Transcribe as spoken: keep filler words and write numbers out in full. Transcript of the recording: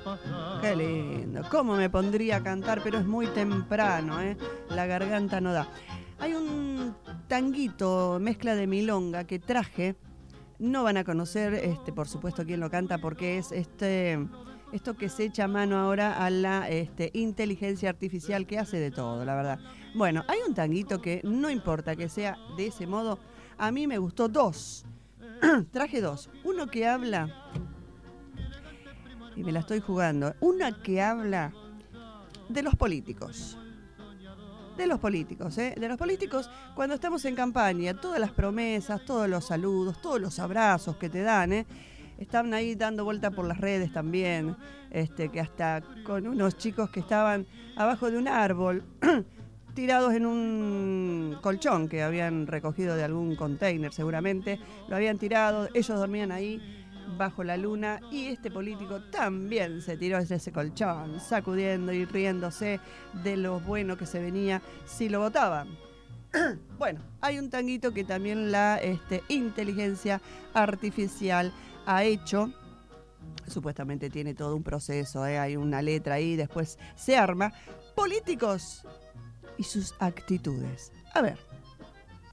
Qué lindo. ¿Cómo me pondría a cantar? Pero es muy temprano, ¿eh? La garganta no da. Hay un tanguito, mezcla de milonga, que traje. No van a conocer, este, por supuesto, quién lo canta, porque es este, esto que se echa mano ahora a la este, inteligencia artificial, que hace de todo, la verdad. Bueno, hay un tanguito que no importa que sea de ese modo. A mí me gustó dos. Traje dos. Uno que habla, y me la estoy jugando, una que habla de los políticos. De los políticos, ¿eh? De los políticos cuando estamos en campaña, todas las promesas, todos los saludos, todos los abrazos que te dan, ¿eh? Están ahí dando vuelta por las redes también, este, que hasta con unos chicos que estaban abajo de un árbol, tirados en un colchón que habían recogido de algún container seguramente, lo habían tirado, ellos dormían ahí bajo la luna, y este político también se tiró desde ese colchón, sacudiendo y riéndose de lo bueno que se venía si lo votaban. Bueno, hay un tanguito que también la este, inteligencia artificial ha hecho. Supuestamente tiene todo un proceso, ¿eh? Hay una letra ahí, después se arma. Políticos y sus actitudes. A ver.